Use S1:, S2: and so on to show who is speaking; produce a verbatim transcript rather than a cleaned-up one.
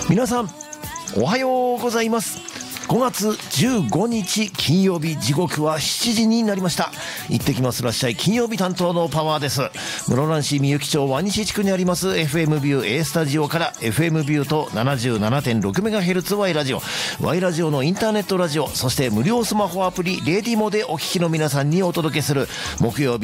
S1: 皆さんおはようございます。ごがつじゅうごにち金曜日、時刻はしちじになりました。行ってきますらっしゃい。金曜日担当のパワーです。室蘭市みゆき町和西地区にあります エフエム ビュー A スタジオから エフエム ビューと ななじゅうななてんろくメガヘルツ Y ラジオ Y ラジオのインターネットラジオ、そして無料スマホアプリレディモでお聞きの皆さんにお届けする木曜日